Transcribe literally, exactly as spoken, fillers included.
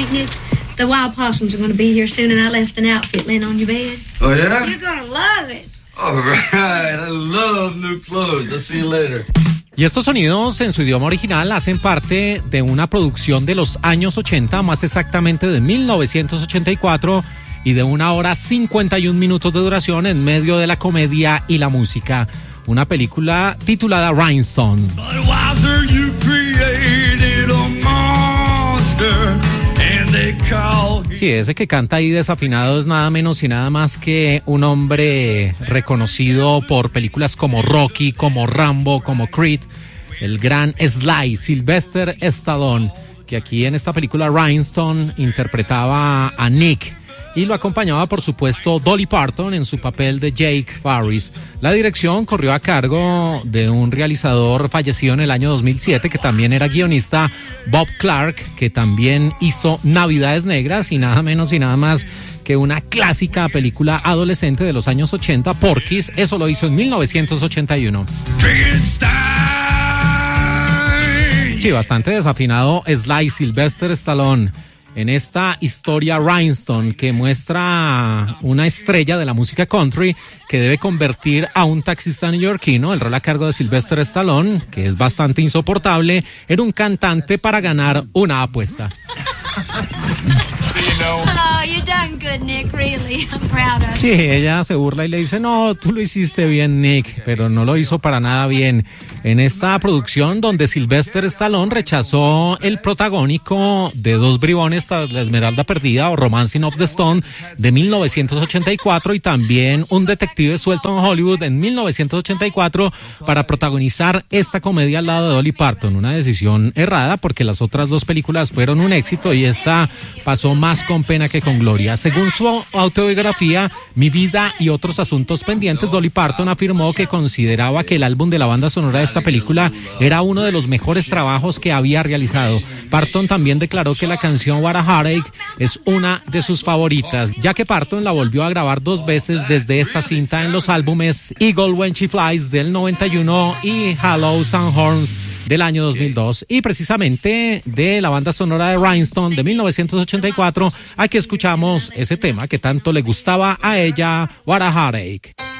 picnic. The wild possums are going to be here soon, and I left an outfit laying on your bed. Oh, yeah? You're going to love it. All right. I love new clothes. I'll see you later. Y estos sonidos en su idioma original hacen parte de una producción de los años ochenta, más exactamente de mil novecientos ochenta y cuatro, y de una hora cincuenta y un minutos de duración en medio de la comedia y la música. Una película titulada Rhinestone. Sí, ese que canta ahí desafinado es nada menos y nada más que un hombre reconocido por películas como Rocky, como Rambo, como Creed, el gran Sly, Sylvester Stallone, que aquí en esta película Rhinestone interpretaba a Nick. Y lo acompañaba, por supuesto, Dolly Parton en su papel de Jake Farris. La dirección corrió a cargo de un realizador fallecido en el año dos mil siete, que también era guionista, Bob Clark, que también hizo Navidades Negras y nada menos y nada más que una clásica película adolescente de los años ochenta, Porky's. Eso lo hizo en mil novecientos ochenta y uno. Sí, bastante desafinado Sly, Sylvester Stallone en esta historia Rhinestone, que muestra una estrella de la música country que debe convertir a un taxista neoyorquino, el rol a cargo de Sylvester Stallone, que es bastante insoportable, en un cantante para ganar una apuesta. Oh, you done good, Nick, really. I'm proud of you. Sí, ella se burla y le dice, no, tú lo hiciste bien, Nick, pero no lo hizo para nada bien. En esta producción donde Sylvester Stallone rechazó el protagónico de Dos bribones tras la Esmeralda perdida o Romancing of the Stone de mil novecientos ochenta y cuatro, y también Un detective suelto en Hollywood en mil novecientos ochenta y cuatro para protagonizar esta comedia al lado de Dolly Parton. Una decisión errada porque las otras dos películas fueron un éxito y esta pasó más con pena que con gloria. Según su autobiografía, Mi vida y otros asuntos pendientes, Dolly Parton afirmó que consideraba que el álbum de la banda sonora de esta película era uno de los mejores trabajos que había realizado. Parton también declaró que la canción What a Heartache es una de sus favoritas, ya que Parton la volvió a grabar dos veces desde esta cinta en los álbumes Eagle When She Flies del noventa y uno y Hello Sunhorns del año dos mil dos. Y precisamente de la banda sonora de Rhinestone de mil novecientos ochenta y cuatro, aquí escuchamos ese tema que tanto le gustaba a ella, What a Heartache.